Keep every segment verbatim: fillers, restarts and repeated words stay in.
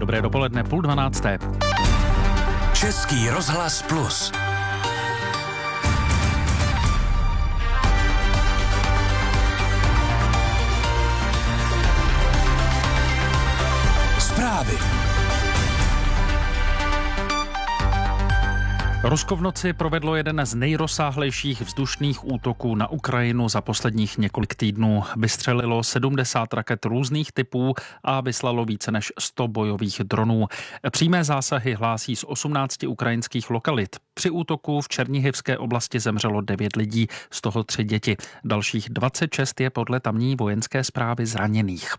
Dobré dopoledne, půl dvanácté. Český rozhlas plus. Zprávy. Rusko v noci provedlo jeden z nejrozsáhlejších vzdušných útoků na Ukrajinu za posledních několik týdnů. Vystřelilo sedmdesát raket různých typů a vyslalo více než sto bojových dronů. Přímé zásahy hlásí z osmnácti ukrajinských lokalit. Při útoku v Černihivské oblasti zemřelo devět lidí, z toho tři děti. Dalších dvacet šest je podle tamní vojenské správy zraněných.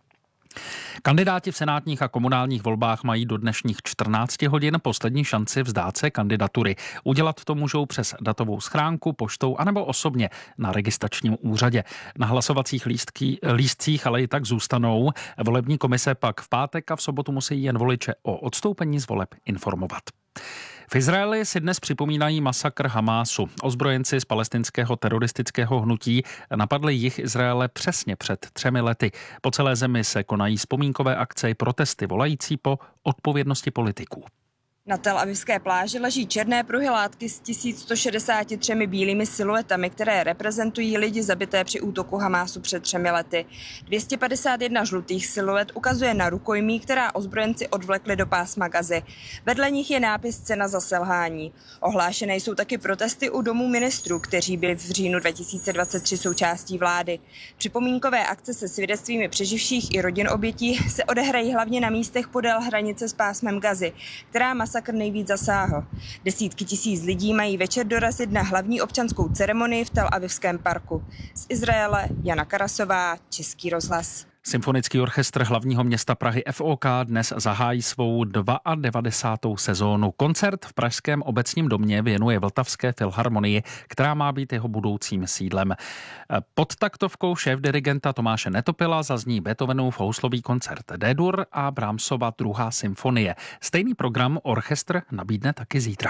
Kandidáti v senátních a komunálních volbách mají do dnešních čtrnácti hodin poslední šanci vzdát se kandidatury. Udělat to můžou přes datovou schránku, poštou anebo osobně na registračním úřadě. Na hlasovacích lístky, lístcích ale i tak zůstanou. Volební komise pak v pátek a v sobotu musí jen voliče o odstoupení z voleb informovat. V Izraeli si dnes připomínají masakr Hamásu. Ozbrojenci z palestinského teroristického hnutí napadli jih Izraele přesně před třemi lety. Po celé zemi se konají vzpomínkové akce i protesty volající po odpovědnosti politiků. Na Tel Avivské pláži leží černé pruhy látky s tisíc sto šedesáti třemi bílými siluetami, které reprezentují lidi zabité při útoku Hamásu před třemi lety. dvě stě padesát jedna žlutých siluet ukazuje na rukojmí, která ozbrojenci odvlekli do pásma Gazy. Vedle nich je nápis Cena za selhání. Ohlášené jsou taky protesty u domů ministrů, kteří byli v říjnu dva tisíce dvacet tři součástí vlády. Připomínkové akce se svědectvími přeživších i rodin obětí se odehrají hlavně na místech podél hranice s pásmem Gazy, která masakr nejvíc zasáhl. Desítky tisíc lidí mají večer dorazit na hlavní občanskou ceremonii v Tel Avivském parku. Z Izraele Jana Karasová, Český rozhlas. Symfonický orchestr hlavního města Prahy F O K dnes zahájí svou devadesátou druhou sezónu. Koncert v pražském Obecním domě věnuje Vltavské filharmonii, která má být jeho budoucím sídlem. Pod taktovkou šéfdirigenta Tomáše Netopila zazní Beethovenův houslový koncert D-dur a Brahmsova druhá symfonie. Stejný program orchestr nabídne taky zítra.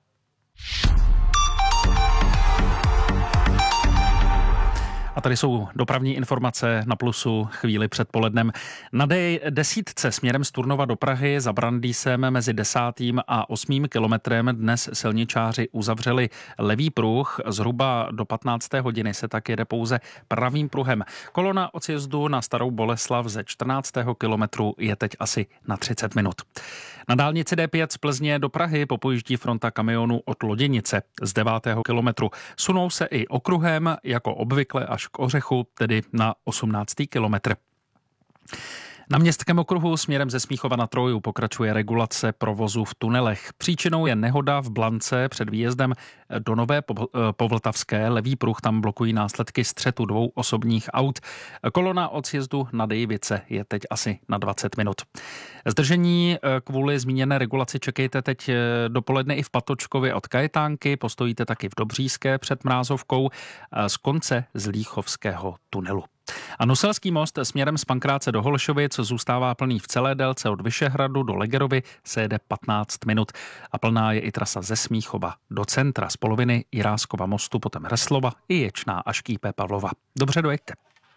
A tady jsou dopravní informace na Plusu chvíli před polednem. Na D desítce směrem z Turnova do Prahy za Brandýsem mezi desátým a osmým kilometrem dnes silničáři uzavřeli levý pruh. Zhruba do patnácté hodiny se tak jede pouze pravým pruhem. Kolona od sjezdu na Starou Boleslav ze čtrnáctého kilometru je teď asi na třicet minut. Na dálnici D pět z Plzně do Prahy popojíždí fronta kamionů od Loděnice z devátého kilometru. Sunou se i okruhem, jako obvykle až k Ořechu, tedy na osmnáctý kilometr. Na Městském okruhu směrem ze Smíchova na Troju pokračuje regulace provozu v tunelech. Příčinou je nehoda v Blance před výjezdem do Nové Povltavské. Levý pruh tam blokují následky střetu dvou osobních aut. Kolona od sjezdu na Dejvice je teď asi na dvacet minut. Zdržení kvůli zmíněné regulaci čekejte teď dopoledne i v Patočkově od Kajetánky, postojíte taky v Dobříšské před Mrázovkou z konce Zlíchovského tunelu. A Nuselský most směrem z Pankráce do Holešovic zůstává plný v celé délce od Vyšehradu do Legerovy, se jede patnáct minut. A plná je i trasa ze Smíchova do centra, z poloviny Jiráskova mostu, potom Hreslova i Ječná až k I P Pavlova. Dobře, dojeďte.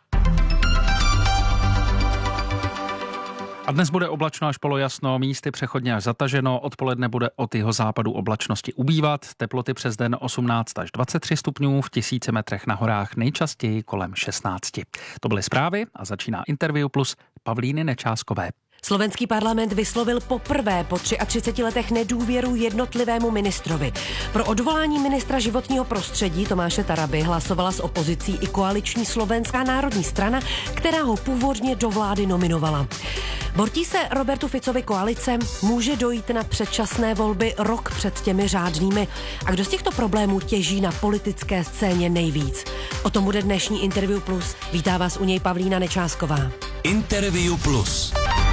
A dnes bude oblačno až polojasno, místy přechodně až zataženo, odpoledne bude od jihozápadu oblačnosti ubývat, teploty přes den osmnáct až dvacet tři stupňů, v tisíci metrech na horách nejčastěji kolem šestnáct. To byly zprávy a začíná Interview plus Pavlíny Nečáskové. Slovenský parlament vyslovil poprvé po třiadvaceti třech letech nedůvěru jednotlivému ministrovi. Pro odvolání ministra životního prostředí Tomáše Taraby hlasovala s opozicí i koaliční Slovenská národní strana, která ho původně do vlády nominovala. Bortí se Robertu Ficovi koalice, může dojít na předčasné volby rok před těmi řádnými. A kdo z těchto problémů těží na politické scéně nejvíc? O tom bude dnešní Interview plus. Vítá vás u něj Pavlína Nečásková. Interview plus.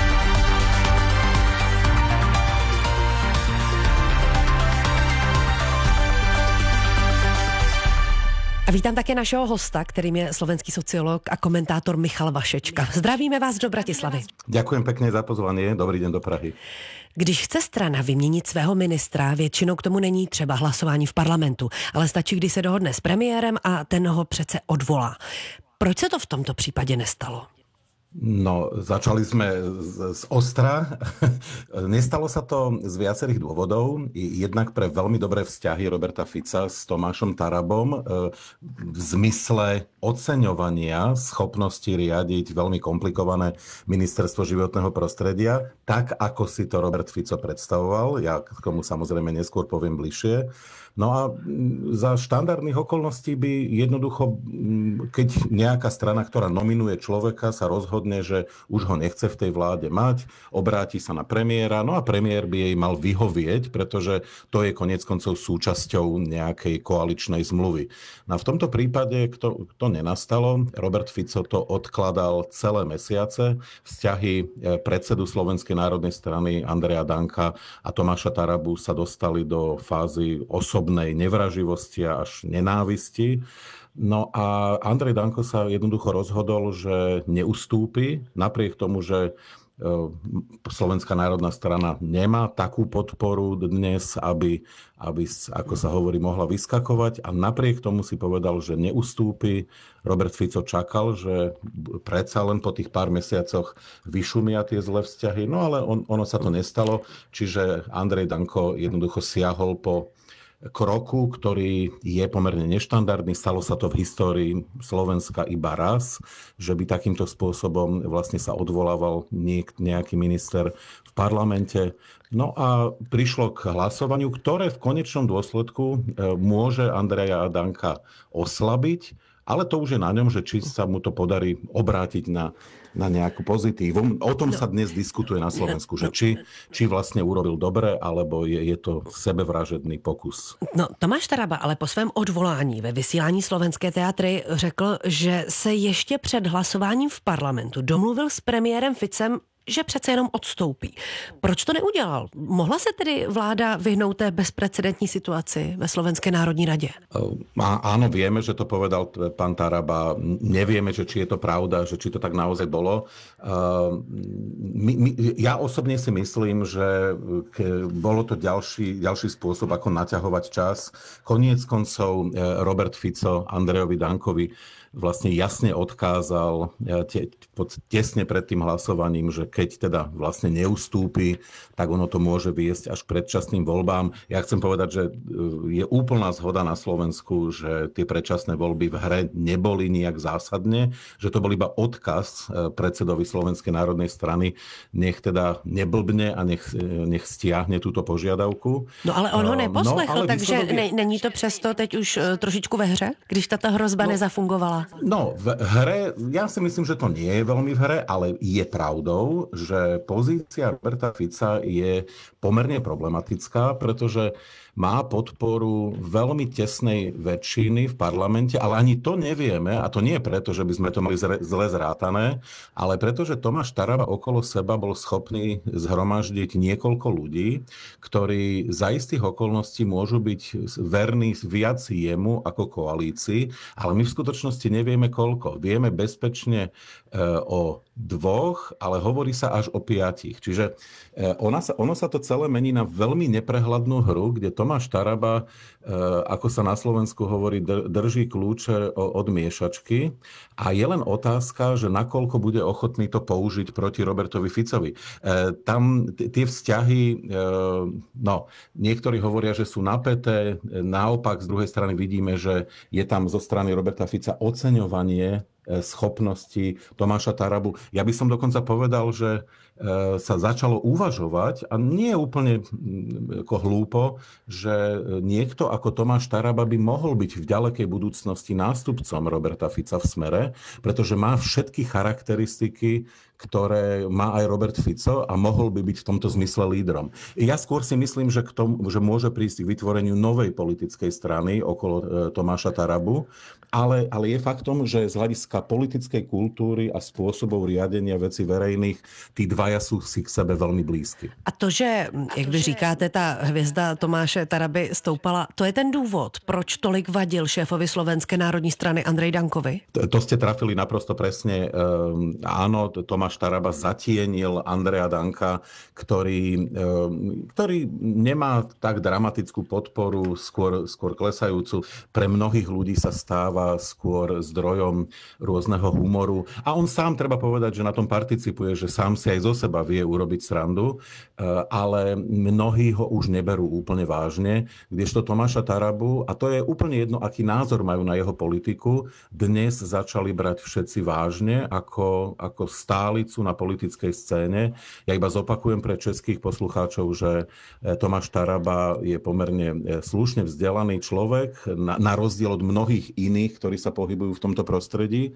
A vítám také našeho hosta, kterým je slovenský sociolog a komentátor Michal Vašečka. Zdravíme vás do Bratislavy. Ďakujem pekne za pozvanie. Dobrý deň do Prahy. Když chce strana vyměnit svého ministra, většinou k tomu není třeba hlasování v parlamentu, ale stačí, když se dohodne s premiérem a ten ho přece odvolá. Proč se to v tomto případě nestalo? No, začali sme z, z ostra. Nestalo sa to z viacerých dôvodov. Jednak pre veľmi dobré vzťahy Roberta Fica s Tomášom Tarabom v zmysle oceňovania schopnosti riadiť veľmi komplikované ministerstvo životného prostredia, tak ako si to Robert Fico predstavoval. Ja k tomu samozrejme neskôr poviem bližšie. No a za štandardných okolností by jednoducho, keď nejaká strana, ktorá nominuje človeka, sa rozhodne, že už ho nechce v tej vláde mať, obráti sa na premiéra, no a premiér by jej mal vyhovieť, pretože to je koniec koncov súčasťou nejakej koaličnej zmluvy. No a v tomto prípade to, to nenastalo. Robert Fico to odkladal celé mesiace. Vzťahy predsedu Slovenskej národnej strany Andreja Danka a Tomáša Tarabu sa dostali do fázy osob nevraživosti a až nenávisti. No a Andrej Danko sa jednoducho rozhodol, že neustúpi, napriek tomu, že Slovenská národná strana nemá takú podporu dnes, aby, aby, ako sa hovorí, mohla vyskakovať, a napriek tomu si povedal, že neustúpi. Robert Fico čakal, že predsa len po tých pár mesiacoch vyšumia tie zlé vzťahy, no ale on, ono sa to nestalo, čiže Andrej Danko jednoducho siahol po kroku, ktorý je pomerne neštandardný. Stalo sa to v histórii Slovenska iba raz, že by takýmto spôsobom vlastne sa odvolával nejaký minister v parlamente. No a prišlo k hlasovaniu, ktoré v konečnom dôsledku môže Andreja Danka oslabiť, ale to už je na ňom, že či sa mu to podarí obrátiť na, na nejakú pozitívu. O tom sa dnes diskutuje na Slovensku, že či, či vlastne urobil dobre, alebo je, je to sebevražedný pokus. No, Tomáš Taraba ale po svém odvolání ve vysílání Slovenské teatry řekl, že se ještě před hlasováním v parlamentu domluvil s premiérem Ficem, že přece jenom odstoupí. Proč to neudělal? Mohla se tedy vláda vyhnout té bezprecedentní situaci ve Slovenské národní radě? Áno, vieme, že to povedal pán Taraba. Nevieme, že či je to pravda, že či to tak naozaj bolo. My, my, ja osobne si myslím, že bolo to ďalší, ďalší spôsob, ako naťahovať čas. Koniec koncov Robert Fico Andrejovi Dankovi vlastne jasne odkázal tesne pred tým hlasovaním, že keď teda vlastne neustúpi, tak ono to môže viesť až k predčasným voľbám. Ja chcem povedať, že je úplná zhoda na Slovensku, že tie predčasné voľby v hre neboli nijak zásadne, že to bol iba odkaz predsedovi Slovenskej národnej strany, nech teda neblbne a nech, nech stiahne túto požiadavku. No ale on ho neposlechl, no, takže výsledok... ne, není to přesto teď už trošičku ve hře, když tato hrozba no, nezafungovala? No, v hre, ja si myslím, že to nie je veľmi v hre, ale je pravdou, že pozícia Roberta Fica je pomerne problematická, pretože má podporu veľmi tesnej väčšiny v parlamente, ale ani to nevieme, a to nie preto, že by sme to mali zle zrátané, ale preto, že Tomáš Taraba okolo seba bol schopný zhromaždiť niekoľko ľudí, ktorí za istých okolností môžu byť verní viac jemu ako koalícii, ale my v skutočnosti nevieme koľko. Vieme bezpečne e, o dvoch, ale hovorí sa až o piatich. Čiže e, ona sa, ono sa to celé mení na veľmi neprehľadnú hru, kde Tomáš Taraba, ako sa na Slovensku hovorí, drží kľúče od miešačky a je len otázka, že nakoľko bude ochotný to použiť proti Robertovi Ficovi. Tam tie vzťahy, no, niektorí hovoria, že sú napäté, naopak z druhej strany vidíme, že je tam zo strany Roberta Fica oceňovanie schopnosti Tomáša Tarabu. Ja by som dokonca povedal, že sa začalo uvažovať, a nie úplne ako hlúpo, že niekto ako Tomáš Taraba by mohol byť v ďalekej budúcnosti nástupcom Roberta Fica v Smere, pretože má všetky charakteristiky, ktoré má aj Robert Fico, a mohol by byť v tomto zmysle lídrom. Ja skôr si myslím, že, k tomu, že môže prísť k vytvoreniu novej politickej strany okolo Tomáša Tarabu, ale, ale je faktom, že z hľadiska politickej kultúry a spôsobov riadenia vecí verejných tí dvaja sú si k sebe veľmi blízky. A to, že, jak vy říkáte, ta hvězda Tomáše Taraby stoupala, to je ten důvod, proč tolik vadil šéfovi Slovenské národní strany Andrej Dankovi? To, to ste trafili naprosto presne. Áno, Tomáš Tomáš Taraba zatienil Andreja Danka, ktorý, ktorý nemá tak dramatickú podporu, skôr, skôr klesajúcu. Pre mnohých ľudí sa stáva skôr zdrojom rôzneho humoru. A on sám, treba povedať, že na tom participuje, že sám si aj zo seba vie urobiť srandu, ale mnohí ho už neberú úplne vážne, kdežto Tomáša Tarabu, a to je úplne jedno, aký názor majú na jeho politiku, dnes začali brať všetci vážne ako, ako stálicu na politickej scéne. Ja iba zopakujem pre českých poslucháčov, že Tomáš Taraba je pomerne slušne vzdelaný človek, na, na rozdiel od mnohých iných, ktorí sa pohybujú v tomto prostredí.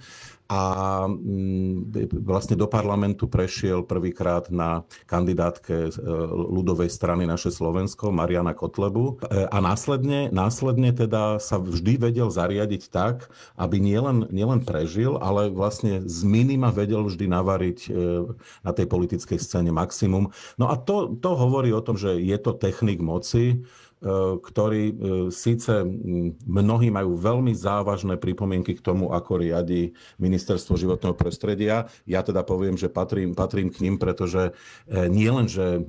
A vlastne do parlamentu prešiel prvýkrát na kandidátke ľudovej strany Naše Slovensko, Mariana Kotlebu. A následne, následne teda sa vždy vedel zariadiť tak, aby nielen, nielen prežil, ale vlastne z minima vedel vždy navariť na tej politickej scéne maximum. No a to, to hovorí o tom, že je to technik moci, ktorí síce mnohí majú veľmi závažné pripomienky k tomu, ako riadi Ministerstvo životného prostredia. Ja teda poviem, že patrím, patrím k ním, pretože nie len, že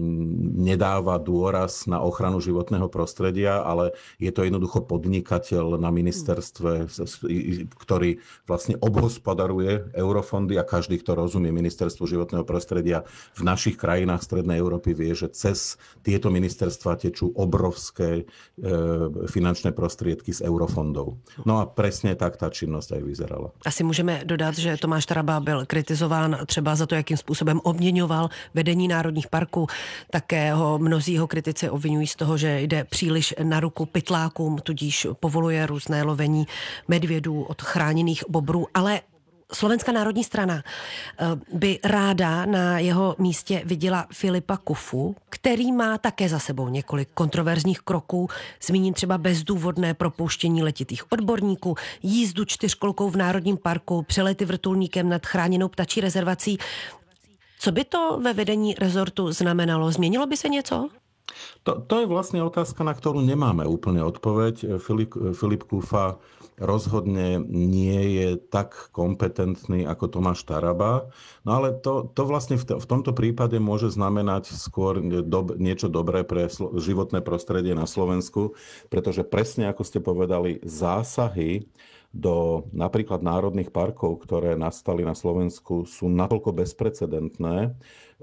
nedáva dôraz na ochranu životného prostredia, ale je to jednoducho podnikateľ na ministerstve, ktorý vlastne obhospodaruje eurofondy a každý, kto rozumie Ministerstvo životného prostredia v našich krajinách Strednej Európy, vie, že cez tieto ministerstva tečú obrovské obrovské e, finančné prostriedky z eurofondov. No a presne tak tá činnosť aj vyzerala. Asi můžeme dodat, že Tomáš Taraba byl kritizován třeba za to, jakým způsobem obměňoval vedení národních parků. Také ho mnozí ho kritici obvinují z toho, že jde příliš na ruku pytlákům, tudíž povoluje různé lovení medvědů od chráněných bobrů, ale Slovenská národní strana by ráda na jeho místě viděla Filipa Kufu, který má také za sebou několik kontroverzních kroků. Zmíním třeba bezdůvodné propouštění letitých odborníků, jízdu čtyřkolkou v Národním parku, přelety vrtulníkem nad chráněnou ptačí rezervací. Co by to ve vedení rezortu znamenalo? Změnilo by se něco? To, to je vlastne otázka, na ktorú nemáme úplne odpoveď. Filip, Filip Kufa rozhodne nie je tak kompetentný ako Tomáš Taraba, no ale to, to vlastne v, to, v tomto prípade môže znamenať skôr do, niečo dobré pre slo, životné prostredie na Slovensku, pretože presne ako ste povedali, zásahy do napríklad národných parkov, ktoré nastali na Slovensku, sú natoľko bezprecedentné,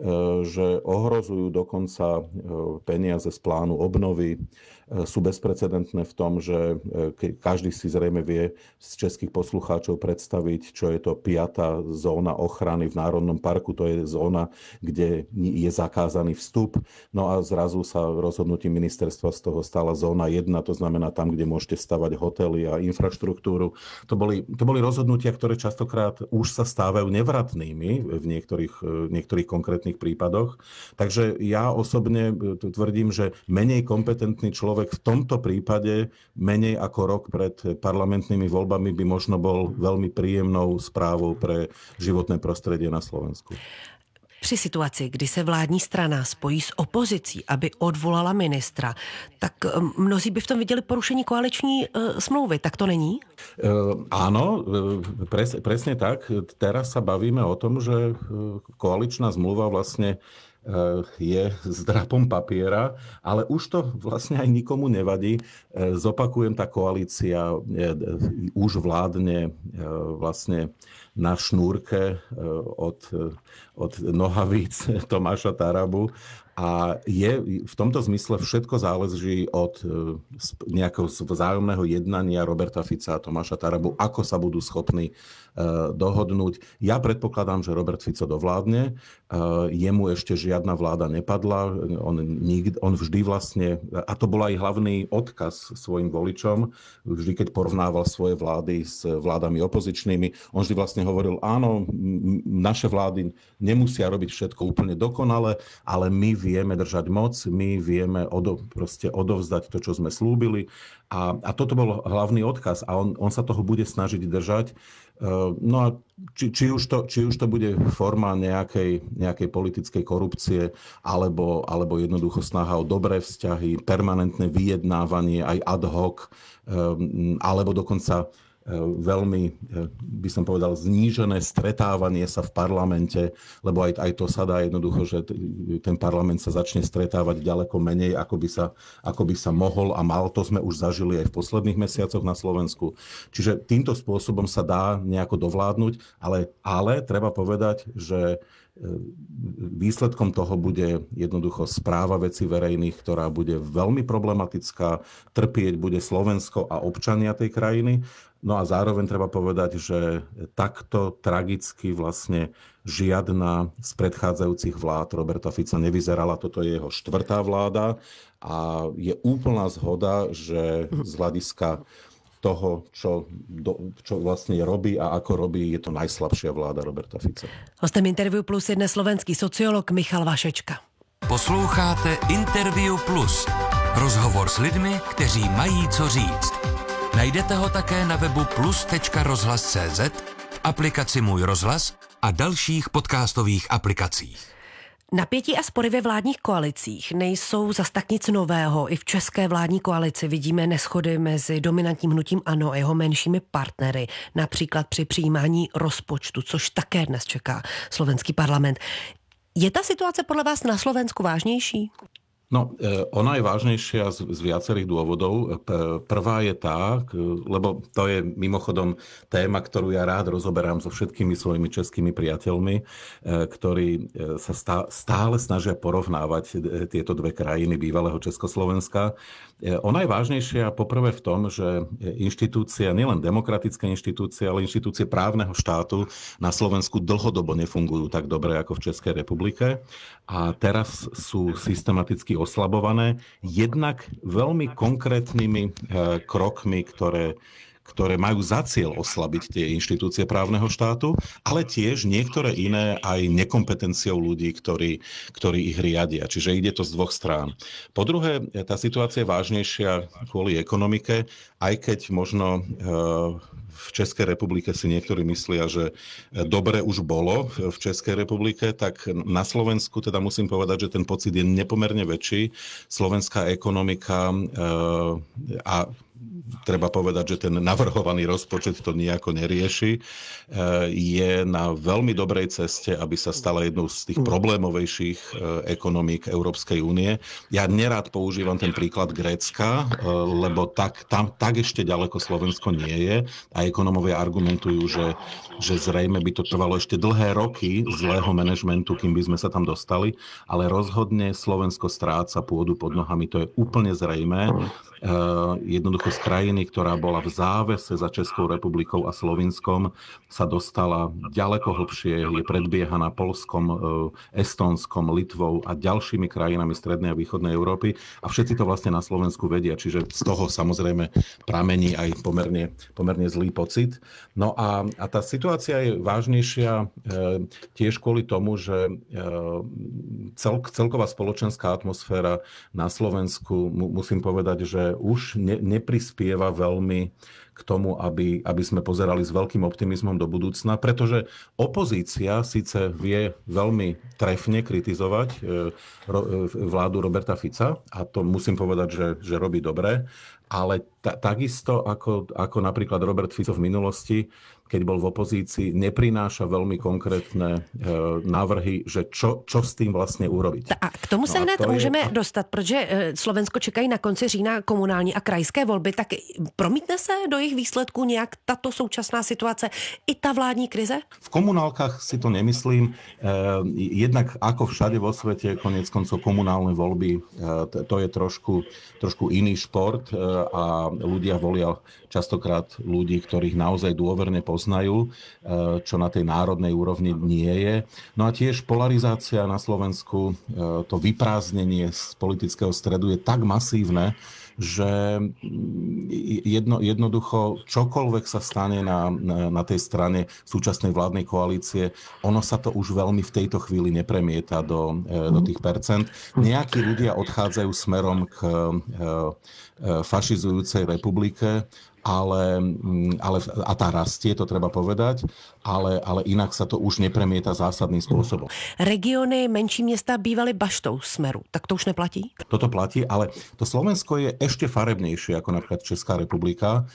že ohrozujú dokonca peniaze z plánu obnovy. Sú bezprecedentné v tom, že každý si zrejme vie z českých poslucháčov predstaviť, čo je to piatá zóna ochrany v Národnom parku. To je zóna, kde je zakázaný vstup. No a zrazu sa rozhodnutím ministerstva z toho stala zóna jedna, to znamená tam, kde môžete stavať hotely a infraštruktúru. To boli, to boli rozhodnutia, ktoré častokrát už sa stávajú nevratnými v niektorých, niektorých konkrétnych prípadoch. Takže ja osobne tvrdím, že menej kompetentný človek v tomto prípade, menej ako rok pred parlamentnými voľbami, by možno bol veľmi príjemnou správou pre životné prostredie na Slovensku. Při situaci, kdy se vládní strana spojí s opozicí, aby odvolala ministra, tak mnozí by v tom viděli porušení koaliční uh, smlouvy. Tak to není? Uh, áno, pres, presne tak. Teraz sa bavíme o tom, že koaličná zmluva vlastne je zdrapom papiera, ale už to vlastne aj nikomu nevadí. Zopakujem, tá koalícia už vládne vlastne na šnúrke od, od nohavíc Tomáša Tarabu a je v tomto zmysle všetko záleží od nejakého vzájomného jednania Roberta Fica a Tomáša Tarabu, ako sa budú schopní dohodnúť. Ja predpokladám, že Robert Fico dovládne. Jemu ešte žiadna vláda nepadla. On, nikdy, on vždy vlastne, a to bol aj hlavný odkaz svojim voličom, vždy keď porovnával svoje vlády s vládami opozičnými, on vždy vlastne hovoril, áno, naše vlády nemusia robiť všetko úplne dokonale, ale my vieme držať moc, my vieme odo, proste odovzdať to, čo sme slúbili. A, a toto bol hlavný odkaz a on, on sa toho bude snažiť držať. No a či, či, už, to, či už to bude forma nejakej, nejakej politickej korupcie alebo, alebo jednoducho snaha o dobré vzťahy, permanentné vyjednávanie aj ad hoc, alebo dokonca veľmi, by som povedal, znížené stretávanie sa v parlamente, lebo aj, aj to sa dá jednoducho, že ten parlament sa začne stretávať ďaleko menej, ako by sa, ako by sa mohol a mal. To sme už zažili aj v posledných mesiacoch na Slovensku. Čiže týmto spôsobom sa dá nejako dovládnuť, ale, ale treba povedať, že výsledkom toho bude jednoducho správa vecí verejných, ktorá bude veľmi problematická, trpieť bude Slovensko a občania tej krajiny. No a zároveň treba povedať, že takto tragicky vlastne žiadna z predchádzajúcich vlád Roberta Fica nevyzerala. Toto je jeho štvrtá vláda a je úplná zhoda, že z hľadiska toho, čo, do, čo vlastne robí a ako robí, je to najslabšia vláda Roberta Fica. Hostem Interview Plus je dnes slovenský sociolog Michal Vašečka. Posloucháte Interview Plus. Rozhovor s lidmi, kteří mají co říct. Najdete ho také na webu plus tečka rozhlas tečka cé zet, v aplikaci Můj rozhlas a dalších podcastových aplikacích. Napětí a spory ve vládních koalicích nejsou zas tak nic nového. I v české vládní koalici vidíme neshody mezi dominantním hnutím ANO a jeho menšími partnery, například při přijímání rozpočtu, což také dnes čeká slovenský parlament. Je ta situace podle vás na Slovensku vážnější? No, ona je vážnejšia z, z viacerých dôvodov. Prvá je tá, lebo to je mimochodom téma, ktorú ja rád rozoberám so všetkými svojimi českými priateľmi, ktorí sa stále snažia porovnávať tieto dve krajiny bývalého Československa. Ona je vážnejšia poprvé v tom, že inštitúcia, nielen demokratické inštitúcie, ale inštitúcie právneho štátu na Slovensku dlhodobo nefungujú tak dobre ako v Českej republike a teraz sú systematicky oslabované jednak veľmi konkrétnymi krokmi, ktoré ktoré majú za cieľ oslabiť tie inštitúcie právneho štátu, ale tiež niektoré iné aj nekompetenciou ľudí, ktorí, ktorí ich riadia. Čiže ide to z dvoch strán. Po druhé, tá situácia je vážnejšia kvôli ekonomike, aj keď možno v Českej republike si niektorí myslia, že dobre už bolo v Českej republike, tak na Slovensku teda musím povedať, že ten pocit je nepomerne väčší. Slovenská ekonomika a treba povedať, že ten navrhovaný rozpočet to nejako nerieši, je na veľmi dobrej ceste, aby sa stala jednou z tých problémovejších ekonomík Európskej únie. Ja nerád používam ten príklad Grécka, lebo tak, tam, tak ešte ďaleko Slovensko nie je a ekonomovia argumentujú, že, že zrejme by to trvalo ešte dlhé roky zlého manažmentu, kým by sme sa tam dostali, ale rozhodne Slovensko stráca pôdu pod nohami, to je úplne zrejmé. Jednoducho z krajiny, ktorá bola v závese za Českou republikou a Slovinskom, sa dostala ďaleko hlbšie, je predbiehaná Poľskom, Estónskom, Litvou a ďalšími krajinami strednej a východnej Európy a všetci to vlastne na Slovensku vedia, čiže z toho samozrejme pramení aj pomerne, pomerne zlý pocit. No a, a tá situácia je vážnejšia e, tiež kvôli tomu, že e, cel, celková spoločenská atmosféra na Slovensku, mu, musím povedať, že už ne, neprispieva veľmi k tomu, aby, aby sme pozerali s veľkým optimizmom do budúcna, pretože opozícia síce vie veľmi trefne kritizovať e, ro, vládu Roberta Fica, a to musím povedať, že, že robí dobre, ale ta, takisto ako, ako napríklad Robert Fico v minulosti, keď bol v opozícii, neprináša veľmi konkrétne e, návrhy, že čo, čo s tým vlastne urobiť. A k tomu se no hned můžeme je... dostat, protože Slovensko čekají na konci října komunální a krajské volby, tak promítne se do jejich výsledků nějak tato současná situace i ta vládní krize? V komunálkach si to nemyslím. Jednak ako všade vo svete, konec koncov komunálne voľby, to je trošku, trošku iný šport a ľudia volia častokrát ľudí, ktorých naozaj dôverne poznajú, čo na tej národnej úrovni nie je. No a tiež polarizácia na Slovensku, to vyprázdnenie z politického stredu je tak masívne, že jedno, jednoducho čokoľvek sa stane na, na, na tej strane súčasnej vládnej koalície, ono sa to už veľmi v tejto chvíli nepremieta do, do tých percent. Nejakí ľudia odchádzajú smerom k fašizujúcej republike, ale, ale, a tá rastie, to treba povedať, ale, ale inak sa to už nepremieta zásadným spôsobom. Regiony, menší města bývaly baštou Smeru, tak to už neplatí? Toto platí, ale to Slovensko je ešte farebnejšie ako napríklad Česká republika,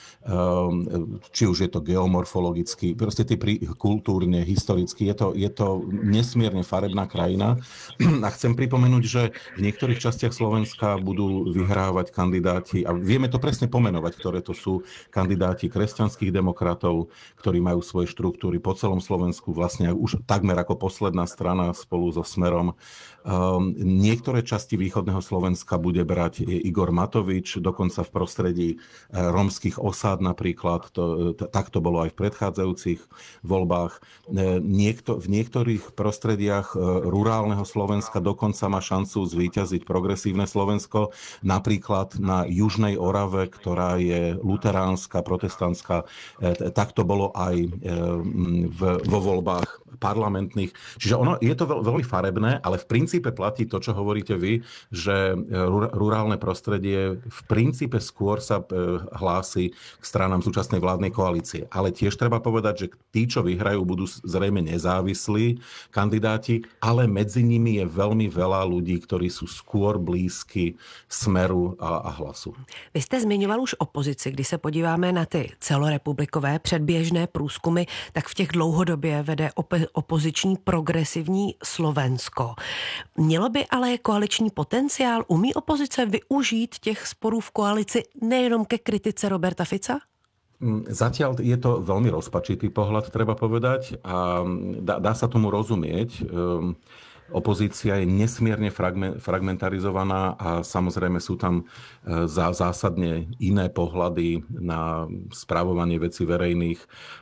či už je to geomorfologicky, proste tie kultúrne, historicky, je to, je to nesmierne farebná krajina. A chcem pripomenúť, že v niektorých častiach Slovenska budú vyhrávať kandidáti, a vieme to presne pomenovať, ktoré to sú kandidáti kresťanských demokratov, ktorí majú svoje štruktúry po celom Slovensku, vlastne už takmer ako posledná strana spolu so Smerom. Um, niektoré časti východného Slovenska bude brať Igor Matovič, dokonca v prostredí rómskych osád napríklad, to, t- tak to bolo aj v predchádzajúcich voľbách. Niekto, v niektorých prostrediach rurálneho Slovenska dokonca má šancu zvíťaziť progresívne Slovensko, napríklad na Južnej Orave, ktorá je luteránska, protestantská. Tak to bolo aj v, vo voľbách parlamentných. Čiže ono je to veľ, veľmi farebné, ale v princípe platí to, čo hovoríte vy, že rurálne prostredie v princípe skôr sa hlási k stranám súčasnej vládnej koalície. Ale tiež treba povedať, že tí, čo vyhrajú, budú zrejme nezávislí kandidáti, ale medzi nimi je veľmi veľa ľudí, ktorí sú skôr blízky Smeru a, a Hlasu. Vy jste zmiňoval už opozici, když se podíváme na ty celorepublikové předběžné průzkumy, tak v těch dlouhodobě vede op- opoziční progresivní Slovensko. Mělo by ale koaliční potenciál? Umí opozice využít těch sporů v koalici nejenom ke kritice Roberta Fica? Zatiaľ je to veľmi rozpačitý pohľad, treba povedať, a dá, dá sa tomu rozumieť. Opozícia je nesmierne fragmentarizovaná a samozrejme sú tam zásadne iné pohľady na správovanie vecí verejných.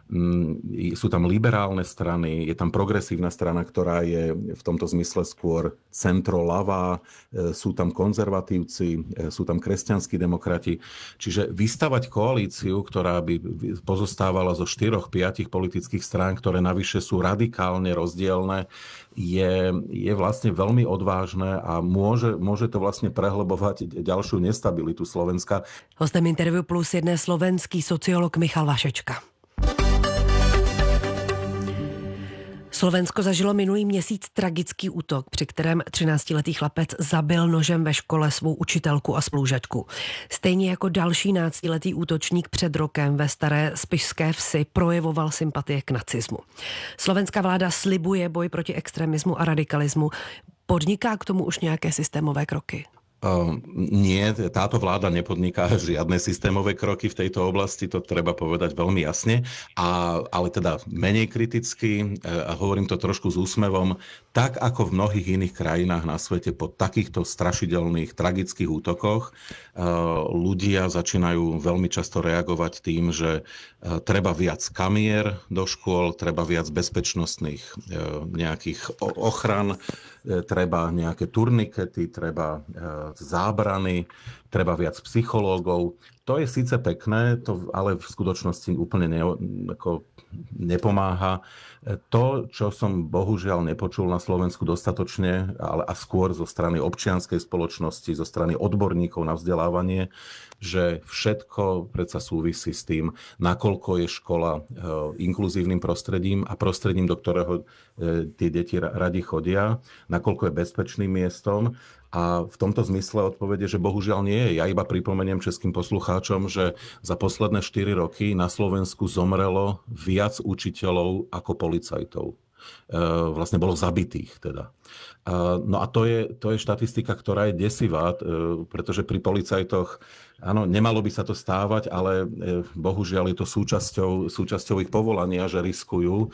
Sú tam liberálne strany, je tam progresívna strana, ktorá je v tomto zmysle skôr centroľavá, sú tam konzervatívci, sú tam kresťanskí demokrati. Čiže vystavať koalíciu, ktorá by pozostávala zo štyroch, piatich politických strán, ktoré navyše sú radikálne rozdielne, je, je vlastne veľmi odvážne a môže, môže to vlastne prehlbovať ďalšiu nestabilitu Slovenska. Hostem Interview Plus je dnes slovenský sociolog Michal Vašečka. Slovensko zažilo minulý měsíc tragický útok, při kterém třináctiletý chlapec zabil nožem ve škole svou učitelku a spolužačku. Stejně jako další náctiletý útočník před rokem ve Staré Spišské Vsi projevoval sympatie k nacismu. Slovenská vláda slibuje boj proti extremismu a radikalismu. Podniká k tomu už nějaké systémové kroky? Uh, nie, táto vláda nepodniká žiadne systémové kroky v tejto oblasti, to treba povedať veľmi jasne, a, ale teda menej kriticky, a hovorím to trošku s úsmevom, tak ako v mnohých iných krajinách na svete po takýchto strašidelných, tragických útokoch uh, ľudia začínajú veľmi často reagovať tým, že uh, treba viac kamier do škôl, treba viac bezpečnostných uh, nejakých ochran, treba nejaké turnikety, treba zábrany, treba viac psychológov. To je síce pekné, to ale v skutočnosti úplne ne, ako nepomáha. To, čo som bohužiaľ nepočul na Slovensku dostatočne, ale a skôr zo strany občianskej spoločnosti, zo strany odborníkov na vzdelávanie, že všetko predsa súvisí s tým, nakoľko je škola inkluzívnym prostredím a prostredím, do ktorého tie deti radi chodia, nakoľko je bezpečným miestom. A v tomto zmysle odpovede, že bohužiaľ nie je. Ja iba pripomeniem českým poslucháčom, že za posledné štyri roky na Slovensku zomrelo viac učiteľov ako policajtov. Vlastne bolo zabitých teda. No a to je, to je štatistika, ktorá je desivá, pretože pri policajtoch, áno, nemalo by sa to stávať, ale bohužiaľ je to súčasťou, súčasťou ich povolania, že riskujú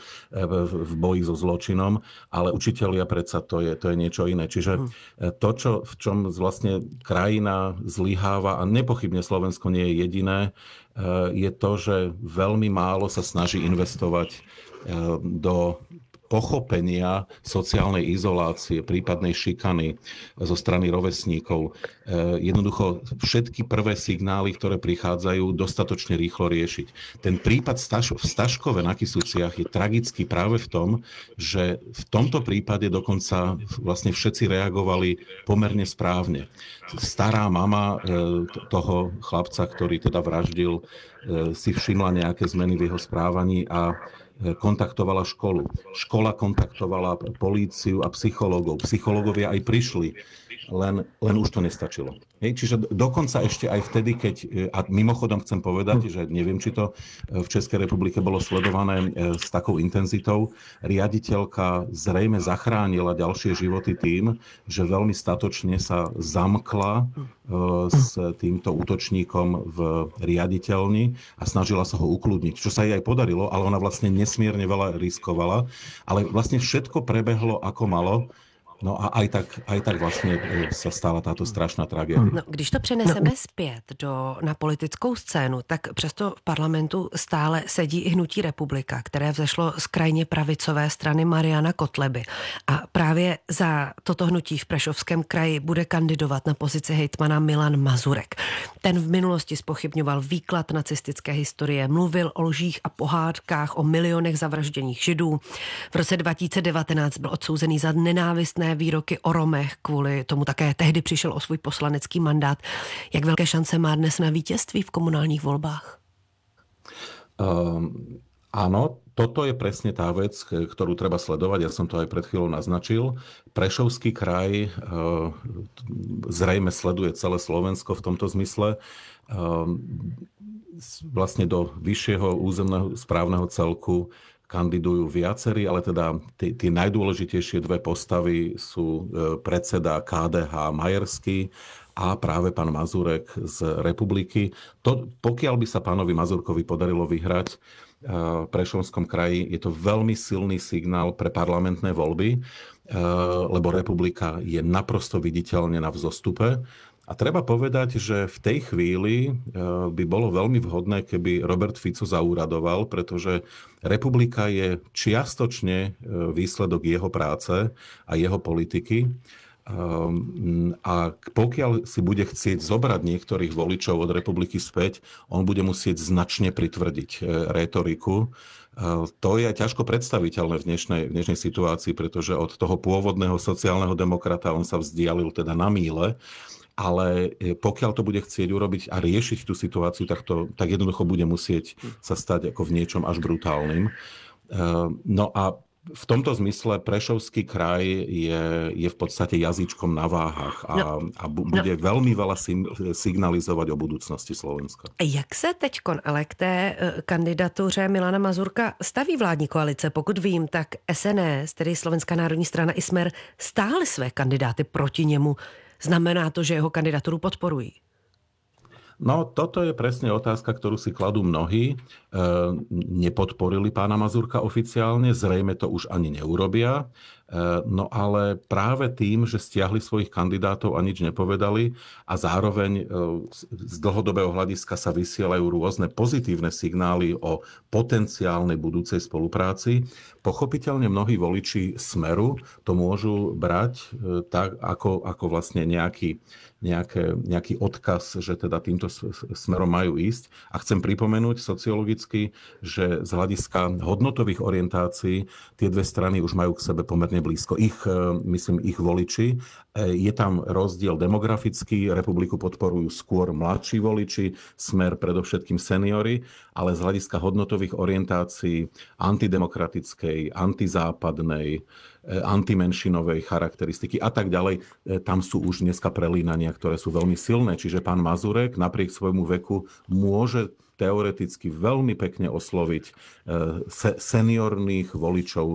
v boji so zločinom, ale učitelia predsa to je, to je niečo iné. Čiže to, čo, v čom vlastne krajina zlyháva, a nepochybne Slovensko nie je jediné, je to, že veľmi málo sa snaží investovať do pochopenia sociálnej izolácie, prípadnej šikany zo strany rovesníkov. Jednoducho všetky prvé signály, ktoré prichádzajú, dostatočne rýchlo riešiť. Ten prípad v Staškove na Kysuciach je tragický práve v tom, že v tomto prípade dokonca vlastne všetci reagovali pomerne správne. Stará mama toho chlapca, ktorý teda vraždil, si všimla nejaké zmeny v jeho správaní a kontaktovala školu. Škola kontaktovala políciu a psychológov. Psychológovia aj prišli, len, len už to nestačilo. Hej, čiže dokonca ešte aj vtedy, keď, a mimochodom chcem povedať, že neviem, či to v Českej republike bolo sledované s takou intenzitou, riaditeľka zrejme zachránila ďalšie životy tým, že veľmi statočne sa zamkla s týmto útočníkom v riaditeľni a snažila sa ho ukludniť, čo sa jej aj podarilo, ale ona vlastne nesmierne veľa riskovala, ale vlastne všetko prebehlo ako malo. No a aj tak, aj tak vlastně se stala tato strašná tragédie. No, když to přeneseme no. zpět do, na politickou scénu, tak přesto v parlamentu stále sedí i hnutí Republika, které vzešlo z krajně pravicové strany Mariana Kotleby. A právě za toto hnutí v Prešovském kraji bude kandidovat na pozici hejtmana Milan Mazurek. Ten v minulosti zpochybňoval výklad nacistické historie, mluvil o lžích a pohádkách o milionech zavražděných Židů. V roce dva tisíce devatenáct byl odsouzený za nenávistné výroky o Romech, kvůli tomu také tehdy přišel o svůj poslanecký mandát. Jak velké šance má dnes na vítězství v komunálních volbách? Um, áno, toto je presne tá vec, ktorú treba sledovať. Ja som to aj pred chvíľou naznačil. Prešovský kraj uh, zrejme sleduje celé Slovensko v tomto zmysle. Um, vlastne do vyššieho územného správneho celku kandidujú viacerí, ale teda tie najdôležitejšie dve postavy sú predseda ká dé há Majerský a práve pán Mazurek z Republiky. To, pokiaľ by sa pánovi Mazurkovi podarilo vyhrať v Prešovskom kraji, je to veľmi silný signál pre parlamentné voľby, lebo Republika je naprosto viditeľne na vzostupe. A treba povedať, že v tej chvíli by bolo veľmi vhodné, keby Robert Fico zaúradoval, pretože Republika je čiastočne výsledok jeho práce a jeho politiky. A pokiaľ si bude chcieť zobrať niektorých voličov od Republiky späť, on bude musieť značne pritvrdiť rétoriku. To je aj ťažko predstaviteľné v dnešnej, v dnešnej situácii, pretože od toho pôvodného sociálneho demokrata on sa vzdialil teda na míle. Ale pokiaľ to bude chcieť urobiť a riešiť tú situáciu, tak, to, tak jednoducho bude musieť sa stať ako v niečom až brutálnym. No a v tomto zmysle Prešovský kraj je, je v podstate jazyčkom na váhách a, no, a bude no. veľmi veľa signalizovať o budúcnosti Slovenska. Jak se teďkon ale k té kandidatuře Milana Mazurka staví vládní koalice? Pokud vím, tak es en es, tedy Slovenská národní strana i Smer, stáhli své kandidáty proti němu. Znamená to, že jeho kandidaturu podporují? No, toto je presne otázka, ktorú si kladú mnohí. E, nepodporili pána Mazurka oficiálne, zrejme to už ani neurobia. E, no ale práve tým, že stiahli svojich kandidátov a nič nepovedali a zároveň e, z dlhodobého hľadiska sa vysielajú rôzne pozitívne signály o potenciálnej budúcej spolupráci, pochopiteľne mnohí voliči Smeru to môžu brať e, tak, ako, ako vlastne nejaký Nejaké, nejaký odkaz, že teda týmto smerom majú ísť. A chcem pripomenúť sociologicky, že z hľadiska hodnotových orientácií tie dve strany už majú k sebe pomerne blízko. Ich, myslím, ich voliči. Je tam rozdiel demografický, Republiku podporujú skôr mladší voliči, Smer predovšetkým seniory, ale z hľadiska hodnotových orientácií antidemokratickej, antizápadnej, antimenšinovej charakteristiky a tak ďalej, tam sú už dneska prelínania, ktoré sú veľmi silné. Čiže pán Mazurek napriek svojmu veku môže teoreticky veľmi pekne osloviť seniorných voličov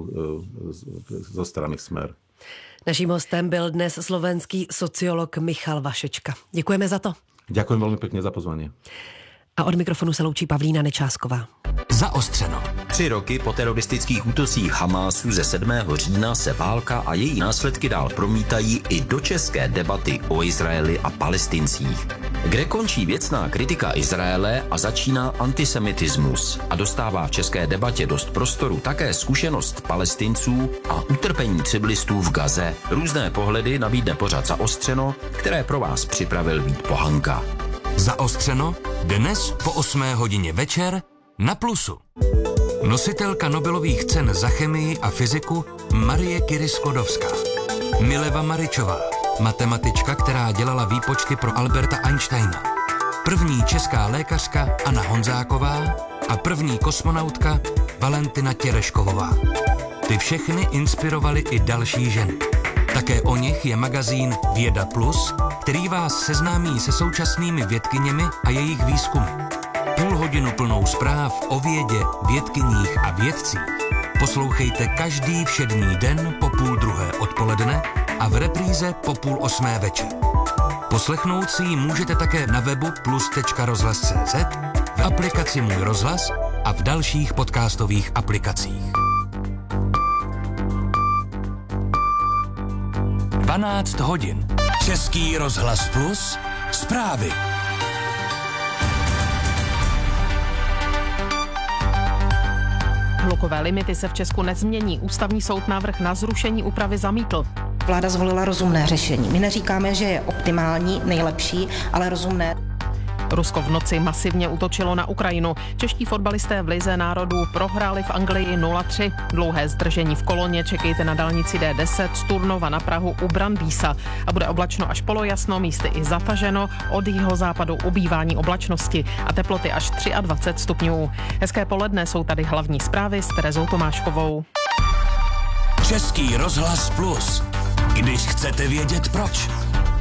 zo strany Smer. Naším hostem byl dnes slovenský sociolog Michal Vašečka. Děkujeme za to. Ďakujem veľmi pekne za pozvanie. A od mikrofonu se loučí Pavlína Nečásková. Zaostřeno. Tři roky po teroristických útocích Hamásu ze sedmého října se válka a její následky dál promítají i do české debaty o Izraeli a Palestincích. Kde končí věcná kritika Izraele a začíná antisemitismus a dostává v české debatě dost prostoru také zkušenost Palestinců a utrpení civilistů v Gaze, různé pohledy nabídne pořad Zaostřeno, které pro vás připravil Vít Pohanka. Zaostřeno dnes po osmé hodině večer na Plusu. Nositelka Nobelových cen za chemii a fyziku Marie Curie-Sklodowská. Mileva Maričová, matematička, která dělala výpočty pro Alberta Einsteina. První česká lékařka Anna Honzáková a první kosmonautka Valentina Tereškovová. Ty všechny inspirovaly i další ženy. Také o nich je magazín Věda Plus, který vás seznámí se současnými vědkyněmi a jejich výzkumy. Půl hodinu plnou zpráv o vědě, vědkyních a vědcích poslouchejte každý všední den po půl druhé odpoledne a v repríze po půl osmé večer. Poslechnout si ji můžete také na webu plus tečka rozhlas tečka cé zet, v aplikaci Můj rozhlas a v dalších podcastových aplikacích. dvanáct hodin. Český rozhlas Plus. Zprávy. Hlukové limity se v Česku nezmění. Ústavní soud návrh na zrušení úpravy zamítl. Vláda zvolila rozumné řešení. My neříkáme, že je optimální, nejlepší, ale rozumné. Rusko v noci masivně útočilo na Ukrajinu. Čeští fotbalisté v lize národů prohráli v Anglii nula tři. Dlouhé zdržení v koloně čekejte na dálnici D deset z Turnova na Prahu u Brandýsa. A bude oblačno až polojasno, místy i zataženo. Od jihozápadu ubývání oblačnosti a teploty až dvacet tři stupňů. Hezké poledne, jsou tady hlavní zprávy s Terezou Tomáškovou. Český rozhlas Plus. Když chcete vědět proč.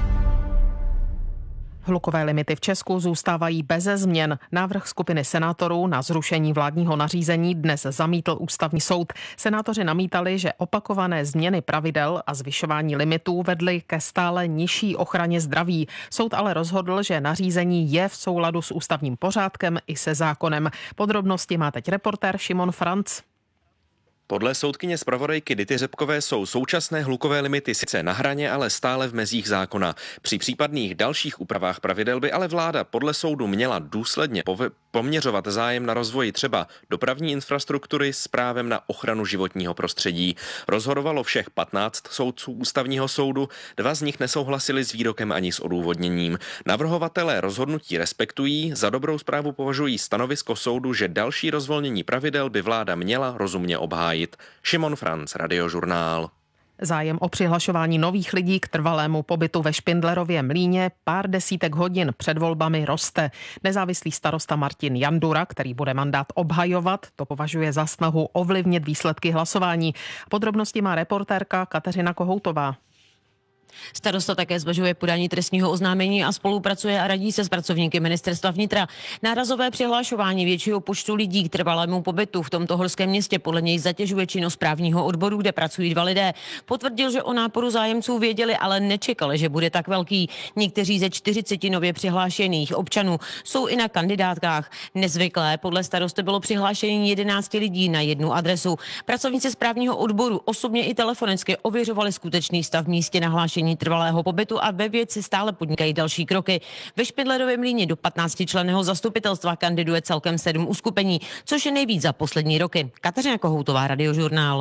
Hlukové limity v Česku zůstávají beze změn. Návrh skupiny senátorů na zrušení vládního nařízení dnes zamítl ústavní soud. Senátoři namítali, že opakované změny pravidel a zvyšování limitů vedly ke stále nižší ochraně zdraví. Soud ale rozhodl, že nařízení je v souladu s ústavním pořádkem i se zákonem. Podrobnosti má teď reportér Šimon Franc. Podle soudkyně zpravodajky Dity Řepkové jsou současné hlukové limity sice na hraně, ale stále v mezích zákona. Při případných dalších úpravách pravidel by ale vláda podle soudu měla důsledně poměřovat zájem na rozvoji třeba dopravní infrastruktury s právem na ochranu životního prostředí. Rozhodovalo všech patnáct soudců ústavního soudu, dva z nich nesouhlasili s výrokem ani s odůvodněním. Navrhovatelé rozhodnutí respektují, za dobrou zprávu považují stanovisko soudu, že další rozvolnění pravidel by vláda měla rozumně obhájit. Šimon Franc, Radiožurnál. Zájem o přihlašování nových lidí k trvalému pobytu ve Špindlerově Mlýně pár desítek hodin před volbami roste. Nezávislý starosta Martin Jandura, který bude mandát obhajovat, to považuje za snahu ovlivnit výsledky hlasování. Podrobnosti má reportérka Kateřina Kohoutová. Starosta také zvažuje podání trestního oznámení a spolupracuje a radí se s pracovníky ministerstva vnitra. Nárazové přihlášování většího počtu lidí k trvalému pobytu v tomto horském městě podle něj zatěžuje činnost správního odboru, kde pracují dva lidé. Potvrdil, že o náporu zájemců věděli, ale nečekali, že bude tak velký. Někteří ze čtyřiceti nově přihlášených občanů jsou i na kandidátkách. Nezvyklé podle starosty bylo přihlášení jedenácti lidí na jednu adresu. Pracovníci správního odboru osobně i telefonicky ověřovali skutečný stav v místě nahlášení trvalého pobytu a ve věci stále podnikají další kroky. Ve Špindlerově Mlýně do patnáctičlenného zastupitelstva kandiduje celkem sedm uskupení, což je nejvíc za poslední roky. Kateřina Kohoutová, Radiožurnál.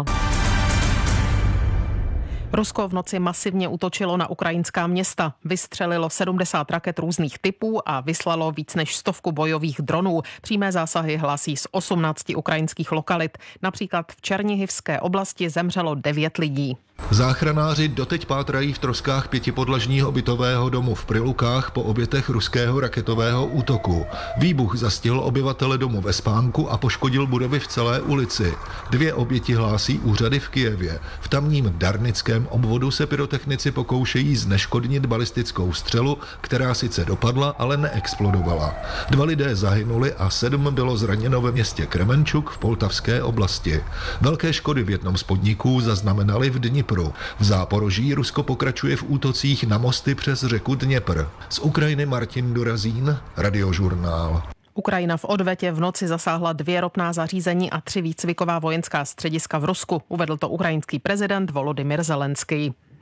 Rusko v noci masivně útočilo na ukrajinská města. Vystřelilo sedmdesát raket různých typů a vyslalo víc než stovku bojových dronů. Přímé zásahy hlásí z osmnácti ukrajinských lokalit. Například v Černihivské oblasti zemřelo devět lidí. Záchranáři doteď pátrají v troskách pětipodlažního bytového domu v Prilukách po obětech ruského raketového útoku. Výbuch zastihl obyvatele domu ve spánku a poškodil budovy v celé ulici. Dvě oběti hlásí úřady v Kyjevě. V tamním Darnickém obvodu se pyrotechnici pokoušejí zneškodnit balistickou střelu, která sice dopadla, ale neexplodovala. Dva lidé zahynuli a sedm bylo zraněno ve městě Kremenčuk v Poltavské oblasti. Velké škody v jednom z podniků zaznamenali v Dnipru. V Záporoží Rusko pokračuje v útocích na mosty přes řeku Dněpr. Z Ukrajiny Martin Durazín, Radiožurnál. Ukrajina v odvetě v noci zasáhla dvě ropná zařízení a tři výcviková vojenská střediska v Rusku. Uvedl to ukrajinský prezident Volodymyr Zelenský.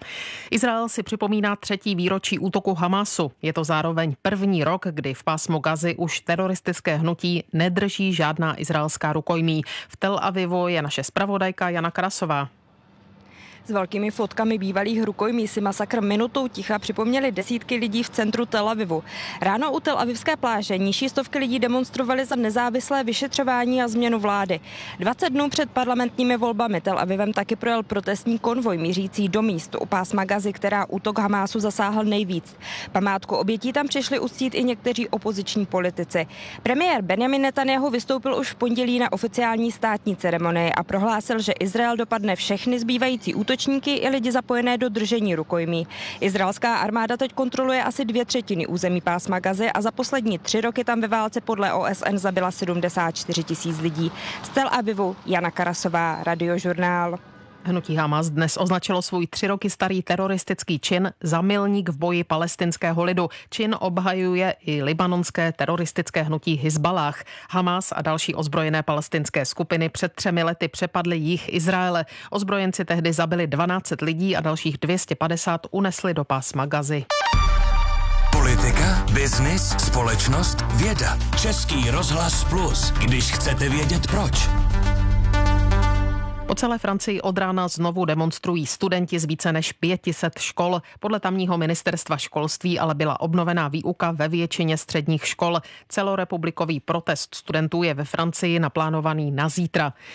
Izrael si připomíná třetí výročí útoku Hamásu. Je to zároveň první rok, kdy v pásmu Gazy už teroristické hnutí nedrží žádná izraelská rukojmí. V Tel Avivu je naše zpravodajka Jana Karasová. S velkými fotkami bývalých rukojmí si masakr minutou ticha připomněli desítky lidí v centru Tel Avivu. Ráno u Tel Avivské pláže nižší stovky lidí demonstrovali za nezávislé vyšetřování a změnu vlády. dvacet dnů před parlamentními volbami Tel Avivem taky projel protestní konvoj mířící do míst u pásma Gazy, která útok Hamásu zasáhl nejvíc. Památku obětí tam přišli uctít i někteří opoziční politici. Premiér Benjamin Netanjahu vystoupil už v pondělí na oficiální státní ceremonii a prohlásil, že Izrael dopadne všechny zbývající útoky i lidi zapojené do držení rukojmí. Izraelská armáda teď kontroluje asi dvě třetiny území pásma Gazy a za poslední tři roky tam ve válce podle O S N zabila sedmdesát čtyři tisíc lidí. Z Tel Avivu Jana Karasová, Radiožurnál. Hnutí Hamas dnes označilo svůj tři roky starý teroristický čin za milník v boji palestinského lidu. Čin obhajuje i libanonské teroristické hnutí Hizballah. Hamas a další ozbrojené palestinské skupiny před třemi lety přepadly jih Izraele. Ozbrojenci tehdy zabili dvanáct set lidí a dalších dvě stě padesát unesli do pásma Gazy. Politika, biznis, společnost, věda. Český rozhlas Plus, když chcete vědět proč. Po celé Francii od rána znovu demonstrují studenti z více než pěti set škol. Podle tamního ministerstva školství ale byla obnovená výuka ve většině středních škol. Celorepublikový protest studentů je ve Francii naplánovaný na zítra.